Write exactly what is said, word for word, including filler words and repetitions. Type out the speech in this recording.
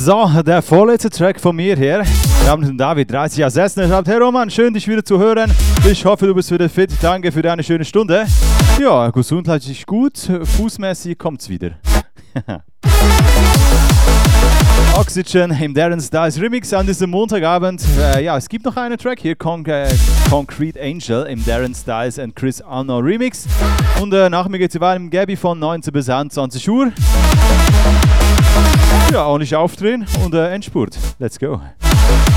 So, der vorletzte Track von mir hier. Wir haben den David dreißig Jahre sechs. Er sagt, hey Roman, schön dich wieder zu hören. Ich hoffe, du bist wieder fit. Danke für deine schöne Stunde. Ja, gesundheitlich gut, fußmäßig kommt's wieder. Oxygen im Darren Styles Remix an diesem Montagabend. Äh, ja, es gibt noch einen Track hier, Con äh, Concrete Angel im Darren Styles and Chris Anno Remix. Und äh, nach mir geht's weiter im Gabby von neunzehn bis einundzwanzig Uhr. Ja, auch nicht aufdrehen und äh, Endspurt. Let's go.